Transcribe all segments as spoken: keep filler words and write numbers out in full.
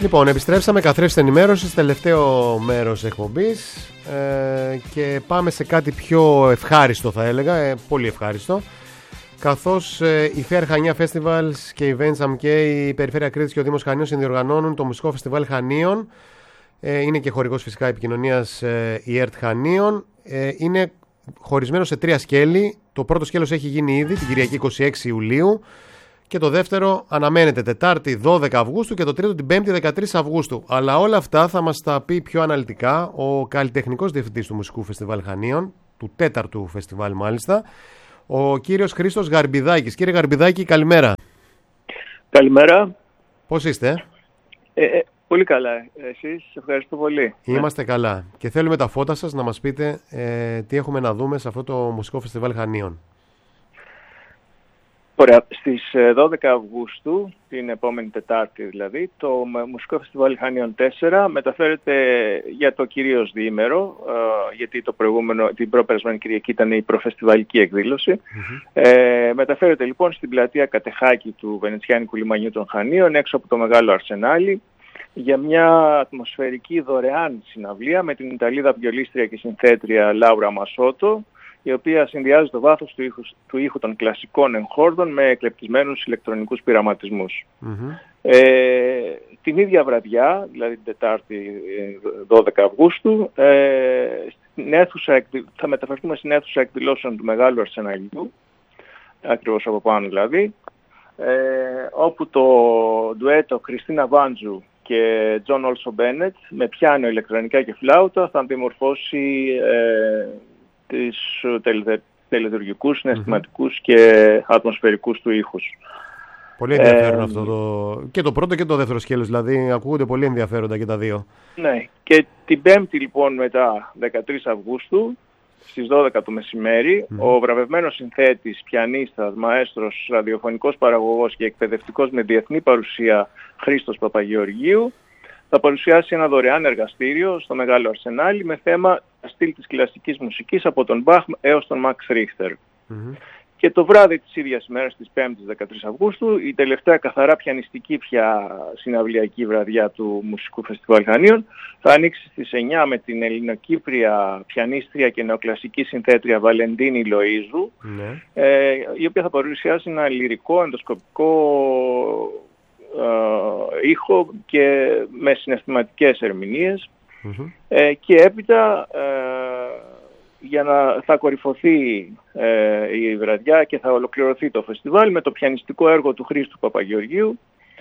Λοιπόν, επιστρέψαμε καθρέφτης ενημέρωσης, τελευταίο μέρος εκπομπής ε, και πάμε σε κάτι πιο ευχάριστο, θα έλεγα, ε, πολύ ευχάριστο. Καθώς ε, η Fair Χανιά Festivals και η Events και η Περιφέρεια Κρήτης και ο Δήμος Χανίων συνδιοργανώνουν το μουσικό φεστιβάλ Χανίων. Ε, είναι και χορηγός φυσικά επικοινωνίας ε, η ΕΡΤ Χανίων. Ε, είναι χωρισμένο σε τρία σκέλη. Το πρώτο σκέλος έχει γίνει ήδη την Κυριακή είκοσι έξι Ιουλίου. Και το δεύτερο αναμένεται Τετάρτη δώδεκα Αυγούστου και το τρίτο την Πέμπτη δεκατρείς Αυγούστου. Αλλά όλα αυτά θα μας τα πει πιο αναλυτικά ο καλλιτεχνικός διευθυντής του Μουσικού Φεστιβάλ Χανίων, του τέταρτου φεστιβάλ μάλιστα, ο κύριος Χρήστος Γαρμπιδάκης. Κύριε Γαρμπιδάκη, καλημέρα. Καλημέρα. Πώς είστε? Ε, ε, πολύ καλά. Εσείς, ευχαριστώ πολύ. Είμαστε καλά. Και θέλουμε τα φώτα σας να μας πείτε ε, τι έχουμε να δούμε σε αυτό το Μουσικό Φεστιβάλ Χανίων. Ωραία. Στις δώδεκα Αυγούστου, την επόμενη Τετάρτη δηλαδή, το Μουσικό Φεστιβάλ Χανίων τέσσερα μεταφέρεται για το κυρίως διήμερο, γιατί το προηγούμενο, την προπερασμένη Κυριακή ήταν η προφεστιβαλική εκδήλωση. Mm-hmm. Ε, μεταφέρεται λοιπόν στην πλατεία Κατεχάκη του Βενετσιάνικου Λιμανιού των Χανίων, έξω από το Μεγάλο Αρσενάλι, για μια ατμοσφαιρική δωρεάν συναυλία με την Ιταλίδα βιολίστρια και συνθέτρια Λάουρα Μασότο, η οποία συνδυάζει το βάθος του ήχου, του ήχου των κλασικών εγχόρδων με εκλεπτισμένους ηλεκτρονικούς πειραματισμούς. Mm-hmm. Ε, την ίδια βραδιά, δηλαδή την Τετάρτη δώδεκα Αυγούστου, ε, στην αίθουσα, θα μεταφερθούμε στην αίθουσα εκδηλώσεων του Μεγάλου Αρσεναλιού, ακριβώς από πάνω δηλαδή, ε, όπου το ντουέτο Κριστίνα Βάντζου και Τζον Όλσο Μπένετ με πιάνο, ηλεκτρονικά και φλάουτα θα αντιμορφώσει ε, τις τελετουργικούς, συναισθηματικούς mm-hmm. και ατμοσφαιρικούς του ήχους. Πολύ ενδιαφέρον ε, αυτό το... και το πρώτο και το δεύτερο σκέλος, δηλαδή ακούγονται πολύ ενδιαφέροντα και τα δύο. Ναι, και την Πέμπτη λοιπόν μετά δεκατρείς Αυγούστου στις δώδεκα το μεσημέρι mm. ο βραβευμένος συνθέτης, πιανίστας, μαέστρος, ραδιοφωνικός παραγωγός και εκπαιδευτικός με διεθνή παρουσία Χρήστος Παπαγεωργίου θα παρουσιάσει ένα δωρεάν εργαστήριο στο Μεγάλο Αρσενάλι με θέμα στυλ της κλασικής μουσικής από τον Μπαχ έως τον Μαξ Ρίχτερ. Mm-hmm. Και το βράδυ της ίδιας ημέρας της Πέμπτης δεκατρείς Αυγούστου, η τελευταία καθαρά πιανιστική πια συναυλιακή βραδιά του Μουσικού Φεστιβάλ Χανίων θα ανοίξει στις εννιά με την ελληνοκύπρια πιανίστρια και νεοκλασική συνθέτρια Βαλεντίνη Λοΐζου, mm-hmm. ε, η οποία θα παρουσιάσει ένα λυρικό, ενδοσκοπικό Uh, ήχο και με συναισθηματικές ερμηνείες mm-hmm. ε, και έπειτα ε, για να θα κορυφωθεί ε, η βραδιά και θα ολοκληρωθεί το φεστιβάλ με το πιανιστικό έργο του Χρήστου Παπαγεωργίου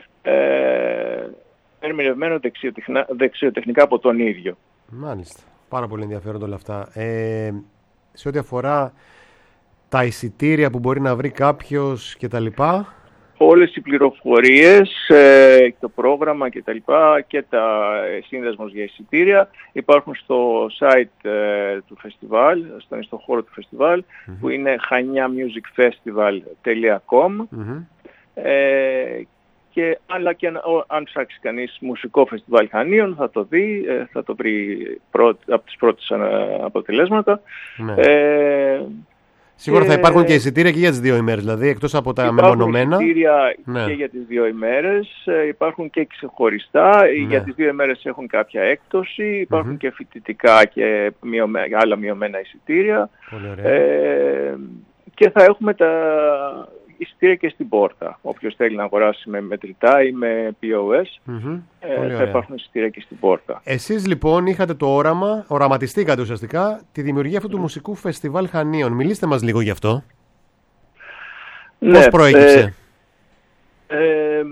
ε, ερμηνευμένο δεξιοτεχνικά, δεξιοτεχνικά από τον ίδιο. Μάλιστα. Πάρα πολύ ενδιαφέροντα όλα αυτά. Ε, σε ό,τι αφορά τα εισιτήρια που μπορεί να βρει κάποιος και τα λοιπά, όλες οι πληροφορίες, ε, το πρόγραμμα και τα λοιπά και τα ε, σύνδεσμος για εισιτήρια υπάρχουν στο site ε, του φεστιβάλ, στον ιστοχώρο του φεστιβάλ mm-hmm. που είναι χανιά μιούζικ φεστιβάλ τελεία κομ mm-hmm. ε, και αλλά και ο, αν ψάξει κανείς μουσικό φεστιβάλ Χανίων θα το δει, ε, θα το βρει πρώτ, από τις πρώτες αποτελέσματα. Mm-hmm. Ε, Σίγουρα θα υπάρχουν και εισιτήρια και για τις δύο ημέρες, δηλαδή εκτός από τα υπάρχουν μεμονωμένα. Υπάρχουν εισιτήρια ναι. και για τις δύο ημέρες, υπάρχουν και ξεχωριστά. Ναι. Για τις δύο ημέρες έχουν κάποια έκπτωση, υπάρχουν mm-hmm. και φοιτητικά και μειωμέ, άλλα μειωμένα εισιτήρια. Ε, και θα έχουμε τα εισιτήρια και στην πόρτα. Όποιος θέλει να αγοράσει με μετρητά ή με πι ο ες, mm-hmm. ε, θα υπάρχουν εισιτήρια και στην πόρτα. Εσείς λοιπόν είχατε το όραμα, οραματιστήκατε ουσιαστικά τη δημιουργία αυτού του mm. μουσικού φεστιβάλ Χανίων. Μιλήστε μας λίγο γι' αυτό. Ναι, πώς προέκυψε? Ε, ε,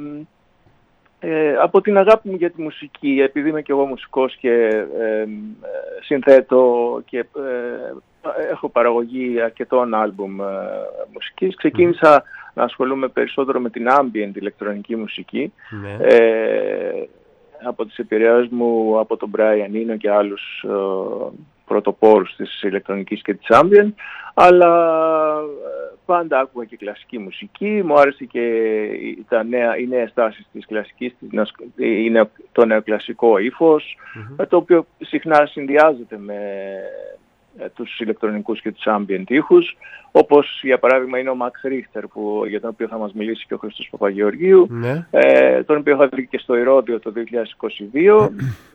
ε, από την αγάπη μου για τη μουσική, επειδή είμαι και εγώ μουσικός και ε, συνθέτω και ε, έχω παραγωγή αρκετών άλμπουμ ε, μουσικής, ξεκίνησα mm. να ασχολούμαι περισσότερο με την ambient ηλεκτρονική μουσική mm. ε, από τις επηρεάσεις μου από τον Brian Eno και άλλους ε, πρωτοπόρους της ηλεκτρονικής και της ambient, αλλά πάντα άκουγα και κλασική μουσική, μου άρεσε και τα νέα, οι νέες τάσεις της κλασικής, το νεοκλασικό ύφος, mm-hmm. το οποίο συχνά συνδυάζεται με τους ηλεκτρονικούς και τους ambient ήχους, όπως για παράδειγμα είναι ο Max Richter, που, για τον οποίο θα μας μιλήσει και ο Χρήστος Παπαγεωργίου, ναι. ε, τον οποίο είχα δει και στο Ηρώδειο το δύο χιλιάδες είκοσι δύο.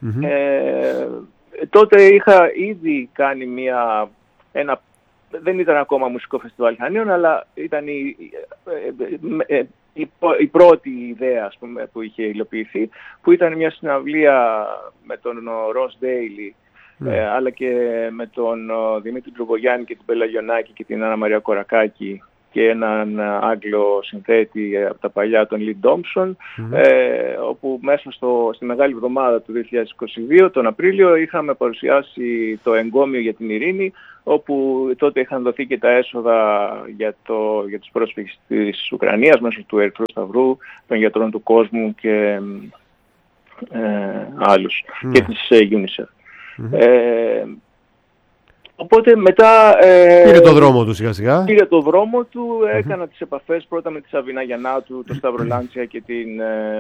ε, τότε είχα ήδη κάνει μια, ένα, δεν ήταν ακόμα μουσικό φεστιβάλ Χανίων, αλλά ήταν η, ε, ε, η, η πρώτη ιδέα, ας πούμε, που είχε υλοποιηθεί, που ήταν μια συναυλία με τον Ross Daly, Mm. Ε, αλλά και με τον ο, Δημήτρη Τρουβογιάννη και την Πελαγιονάκη και την Άννα Μαρία Κορακάκη και έναν Άγγλο συνθέτη ε, από τα παλιά, τον Λιν Ντόμψον, mm-hmm. ε, όπου μέσα στο, στη Μεγάλη Εβδομάδα του δύο χιλιάδες είκοσι δύο, τον Απρίλιο, είχαμε παρουσιάσει το Εγκόμιο για την Ειρήνη, όπου τότε είχαν δοθεί και τα έσοδα για, το, για τους πρόσφυγες της Ουκρανίας μέσω του Ερυθρού Σταυρού, των γιατρών του κόσμου και ε, άλλους, mm. και της ε, UNICEF. Mm-hmm. Ε, οπότε μετά ε, πήρε το δρόμο του σιγά σιγά. Πήρε το δρόμο του, mm-hmm. έκανα τις επαφές πρώτα με τη Σαβίνα Γιαννάτου, το Σταύρο Λάντσια και την ε,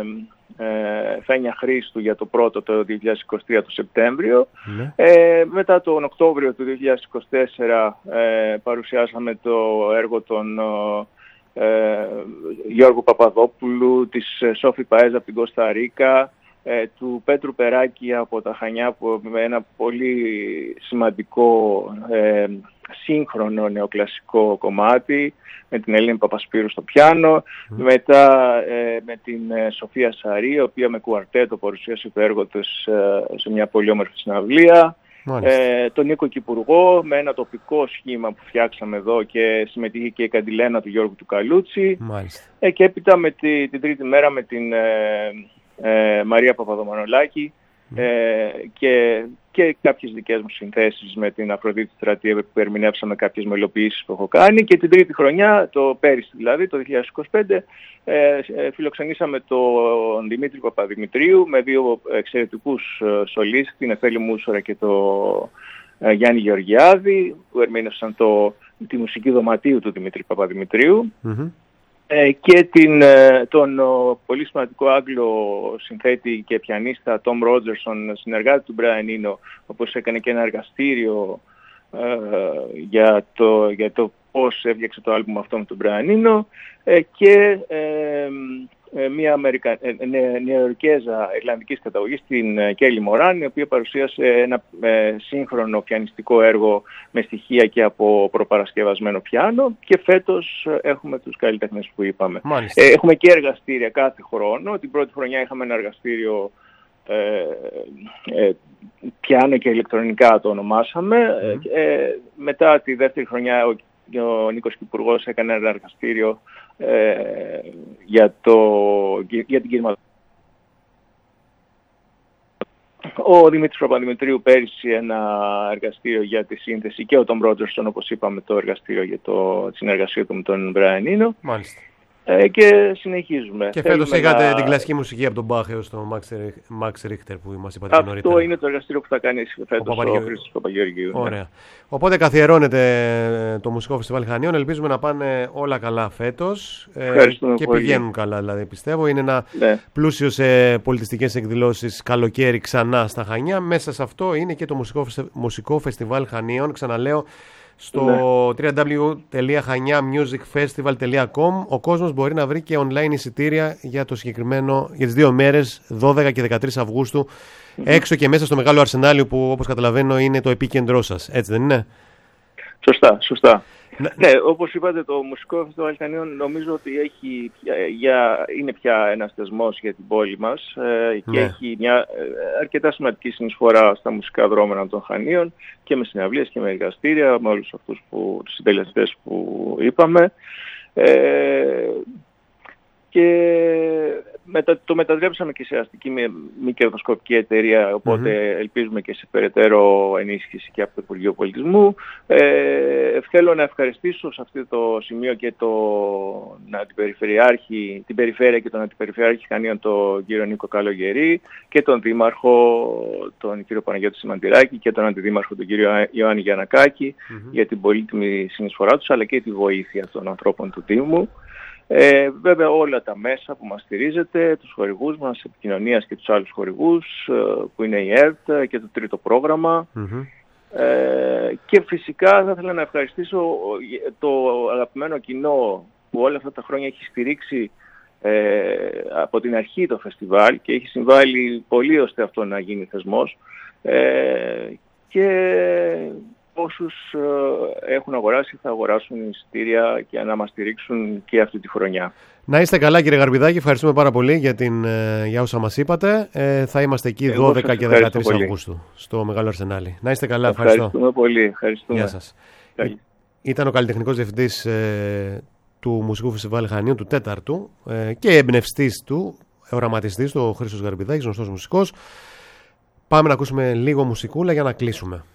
ε, Φένια Χρήστου για το πρώτο το δύο χιλιάδες είκοσι τρία το Σεπτέμβριο. Mm-hmm. ε, μετά τον Οκτώβριο του δύο χιλιάδες είκοσι τέσσερα ε, παρουσιάσαμε το έργο των ε, Γιώργου Παπαδόπουλου, της Σόφη Παέζα από την Κώστα Ρίκα, Ε, του Πέτρου Περάκη από τα Χανιά, που με ένα πολύ σημαντικό ε, σύγχρονο νεοκλασικό κομμάτι, με την Ελένη Παπασπύρου στο πιάνο, mm. μετά ε, με την ε, Σοφία Σαρή, η οποία με κουαρτέτο παρουσίασε το έργο της ε, σε μια πολύ όμορφη συναυλία, ε, τον Νίκο Κυπουργό με ένα τοπικό σχήμα που φτιάξαμε εδώ και συμμετείχε και η Καντιλένα του Γιώργου του Καλούτσι, ε, και έπειτα με τη, την τρίτη μέρα με την ε, Ε, Μαρία Παπαδομανολάκη mm. ε, και, και κάποιες δικές μου συνθέσεις με την Αφροδίτη Στρατιέβη που ερμηνεύσαμε κάποιες μελοποιήσεις που έχω κάνει, και την τρίτη χρονιά, το πέρυσι δηλαδή, το δύο χιλιάδες είκοσι πέντε, ε, ε, φιλοξενήσαμε τον Δημήτρη Παπαδημητρίου με δύο εξαιρετικούς ε, σολίστ, την Εφέλη Μούσορα και το ε, Γιάννη Γεωργιάδη, που ερμήνευσαν το, τη μουσική δωματίου του Δημήτρη Παπαδημητρίου. Mm-hmm. Και την, τον πολύ σημαντικό Άγγλο συνθέτη και πιανίστα Tom Rogerson, συνεργάτη του Brian Eno, όπως έκανε και ένα εργαστήριο ε, για, το, για το πώς έφτιαξε το άλμπουμ αυτό με τον Brian Eno, ε, και ε, μια Αμερικα... νεοϊορκέζα ιρλανδικής καταγωγής, την Κέλλη Μοράν, η οποία παρουσίασε ένα ε, σύγχρονο πιανιστικό έργο με στοιχεία και από προπαρασκευασμένο πιάνο, και φέτος έχουμε τους καλλιτέχνες που είπαμε. Ε, έχουμε και εργαστήρια κάθε χρόνο. Την πρώτη χρονιά είχαμε ένα εργαστήριο ε, ε, πιάνο και ηλεκτρονικά το ονομάσαμε. Mm-hmm. Ε, μετά τη δεύτερη χρονιά ο, ο Νίκος Κυπουργός έκανε ένα εργαστήριο Ε, για, το, για την κινηματογραφία. Ο Δημήτρης Παπαδημητρίου πέρυσι ένα εργαστήριο για τη σύνθεση, και ο Tom Rogerson, όπως είπαμε, το εργαστήριο για το, τη συνεργασία του με τον Brian Eno. Μάλιστα. Ε, και συνεχίζουμε. Και φέτος είχατε να... την κλασική μουσική από τον Μπάχ έως τον Max Richter που μας είπατε Αυτό νωρίτερα. Αυτό είναι το εργαστήριο που θα κάνει φέτος ο, ο Χρήστος Παπαγεωργίου. Ωραία. Ναι. Οπότε καθιερώνεται το Μουσικό Φεστιβάλ Χανίων. Ελπίζουμε να πάνε όλα καλά φέτος. Ευχαριστούμε και πολύ. Πηγαίνουν καλά, δηλαδή, πιστεύω. Είναι ένα ναι. πλούσιο σε πολιτιστικές εκδηλώσεις καλοκαίρι ξανά στα Χανιά. Μέσα σε αυτό είναι και το Μουσικό, Μουσικό Φεστιβάλ Χανίων. Ξαναλέω, στο ναι. double-u double-u double-u τελεία χανιά music festival τελεία com ο κόσμος μπορεί να βρει και online εισιτήρια για το συγκεκριμένο, για τις δύο μέρες, δώδεκα και δεκατρείς Αυγούστου, mm-hmm. έξω και μέσα στο Μεγάλο Αρσενάλιο, που όπως καταλαβαίνω είναι το επίκεντρό σας. Έτσι δεν είναι? Σωστά, σωστά. Ναι, ναι, όπως είπατε, το Μουσικό Φεστιβάλ Χανίων νομίζω ότι έχει, για, είναι πια ένας θεσμός για την πόλη μας, ε, και ναι. έχει μια ε, αρκετά σημαντική συνεισφορά στα μουσικά δρόμενα των Χανίων, και με συναυλίες και με εργαστήρια, με όλους αυτούς που, τους συντελεστές που είπαμε. Ε, και μετα, το μετατρέψαμε και σε αστική μη, μη κερδοσκοπική εταιρεία, οπότε mm-hmm. ελπίζουμε και σε περαιτέρω ενίσχυση και από το Υπουργείο Πολιτισμού. Ε, θέλω να ευχαριστήσω σε αυτό το σημείο και τον Αντιπεριφερειάρχη, την Περιφέρεια και τον Αντιπεριφερειάρχη Χανίων, τον κύριο Νίκο Καλογερή, και τον Δήμαρχο, τον κύριο Παναγιώτη Σιμαντηράκη, και τον Αντιδήμαρχο, τον κύριο Ιωάννη Γιαννακάκη, mm-hmm. για την πολύτιμη συνεισφορά τους, αλλά και τη βοήθεια των ανθρώπων του Δήμου. Ε, βέβαια όλα τα μέσα που μας στηρίζετε, τους χορηγούς μας επικοινωνίας και τους άλλους χορηγούς, που είναι η ΕΡΤ και το τρίτο πρόγραμμα, mm-hmm. Ε, και φυσικά θα ήθελα να ευχαριστήσω το αγαπημένο κοινό που όλα αυτά τα χρόνια έχει στηρίξει ε, από την αρχή το φεστιβάλ και έχει συμβάλει πολύ ώστε αυτό να γίνει θεσμός, ε, και όσους ε, έχουν αγοράσει θα αγοράσουν εισιτήρια και να μας στηρίξουν και αυτή τη χρονιά. Να είστε καλά, κύριε Γαρμπηδάκη, ευχαριστούμε πάρα πολύ για, την, για όσα μας είπατε. Ε, θα είμαστε εκεί Εγώ δώδεκα και δεκατρείς Αυγούστου στο Μεγάλο Αρσενάλι. Να είστε καλά, ευχαριστώ. Ευχαριστούμε πολύ. Ευχαριστούμε. Γεια σας. Καλή. Ήταν ο καλλιτεχνικός διευθυντής ε, του Μουσικού Φεστιβάλ Χανίων, του τέταρτου, ε, και εμπνευστής του, οραματιστής του, ο Χρήστος Γαρμπηδάκης, γνωστός μουσικός. Πάμε να ακούσουμε λίγο μουσικούλα για να κλείσουμε.